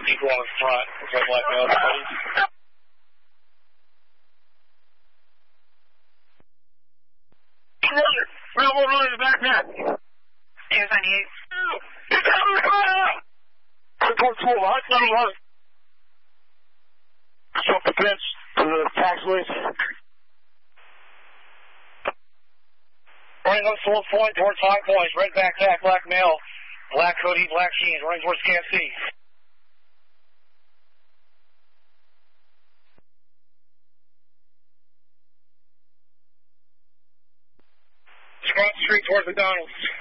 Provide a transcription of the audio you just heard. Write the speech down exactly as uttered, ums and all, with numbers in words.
two people on the front. Looks like black male. Real one running in the backpack. Here's ninety-eight. Report school, hot number one. Jump the fence to the taxiways. Running up Sword Point towards High Points. Red backpack, black male. Black hoodie, black jeans. Running towards K F C. Across the street towards McDonald's.